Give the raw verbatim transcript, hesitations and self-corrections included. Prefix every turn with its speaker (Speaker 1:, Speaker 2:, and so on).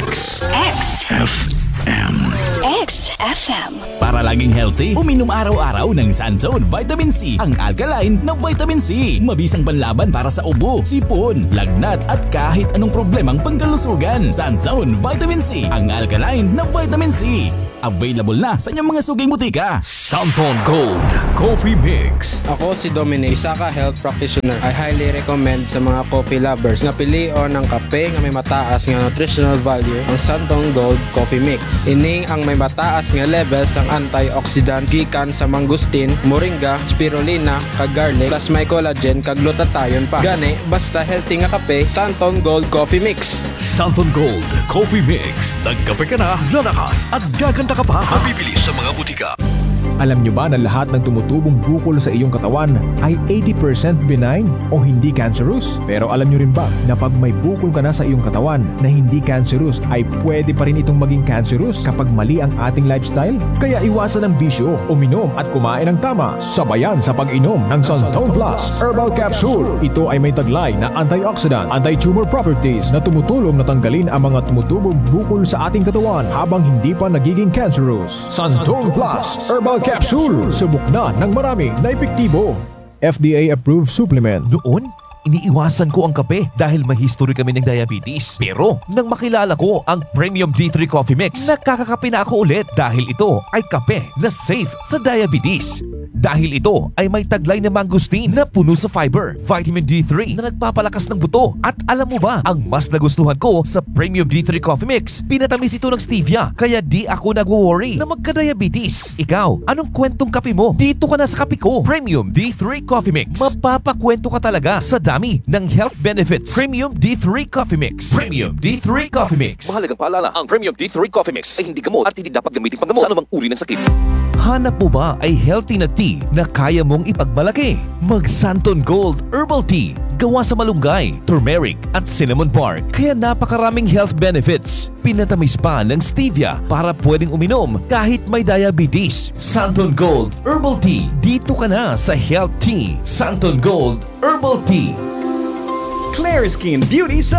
Speaker 1: X
Speaker 2: X
Speaker 1: F M.
Speaker 2: X F M.
Speaker 3: Para laging healthy, uminom araw-araw ng Sunzone Vitamin C, ang alkaline na vitamin C. Mabisang panlaban para sa ubo, sipon, lagnat at kahit anong problemang pangkalusugan. Sunzone Vitamin C, ang alkaline na vitamin C. Available na sa inyong mga suging butika.
Speaker 1: Sunzone Gold Coffee Mix.
Speaker 4: Ako si Dominic, isa ka health practitioner. I highly recommend sa mga coffee lovers nga pilion ng kape nga may mataas nga nutritional value ang Sunzone Gold Coffee Mix. Ining ang may mataas nga levels ang antioxidants gikan sa mangustin, moringa, spirulina, kag garlic, plus may collagen kag glutathione pa. Gani basta healthy nga kape, Sunzone Gold Coffee Mix.
Speaker 1: Sunzone Gold Coffee Mix. Nagkape ka na, lalakas at gaganda ka pa. Mabibili sa mga butika.
Speaker 5: Alam nyo ba na lahat ng tumutubong bukol sa iyong katawan ay eighty percent benign o hindi cancerous? Pero alam nyo rin ba na pag may bukol ka na sa iyong katawan na hindi cancerous ay pwede pa rin itong maging cancerous kapag mali ang ating lifestyle? Kaya iwasan ang bisyo, uminom at kumain ng tama, sabayan sa pag-inom ng Sunzone Plus Herbal Capsule. Ito ay may taglay na antioxidant, anti-tumor properties na tumutulong na tanggalin ang mga tumutubong bukol sa ating katawan habang hindi pa nagiging cancerous. Sunzone Plus Herbal Capsule. Capsule. Subok na ng marami na epektibo. F D A-approved supplement.
Speaker 6: Noon, iniiwasan ko ang kape dahil may history kami ng diabetes. Pero nang makilala ko ang Premium D three Coffee Mix, nakakakape na ako ulit dahil ito ay kape na safe sa diabetes. Dahil ito ay may taglay na mangustin na puno sa fiber, vitamin D three na nagpapalakas ng buto. At alam mo ba, ang mas nagustuhan ko sa Premium D three Coffee Mix, pinatamis ito ng stevia, kaya di ako nagwo-worry na magka-diabetes. Ikaw, anong kwentong kape mo? Dito ka na sa kape ko, Premium D three Coffee Mix. Mapapakwento ka talaga sa dami ng health benefits. Premium D three Coffee Mix. Premium D three Coffee Mix.
Speaker 7: Mahalagang paalala, ang Premium D three Coffee Mix ay hindi gamot at hindi dapat gamitin panggamot sa anumang uri ng sakit.
Speaker 6: Hanap mo ba ay healthy na tea na kaya mong ipagmalaki? Mag Sunzone Gold Herbal Tea. Gawa sa malunggay, turmeric at cinnamon bark. Kaya napakaraming health benefits. Pinatamis pa ng stevia para pwedeng uminom kahit may diabetes. Sunzone Gold Herbal Tea. Dito ka na sa Health Tea. Sunzone Gold Herbal Tea.
Speaker 8: Claire Skin Beauty sa